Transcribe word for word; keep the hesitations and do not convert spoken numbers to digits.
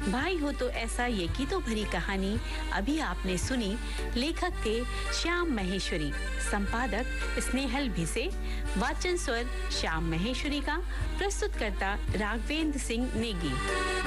भाई हो तो ऐसा ये की तो भरी कहानी अभी आपने सुनी। लेखक थे श्याम महेश्वरी, संपादक स्नेहल भिसे, वाचन स्वर श्याम महेश्वरी का, प्रस्तुतकर्ता राघवेंद्र सिंह नेगी।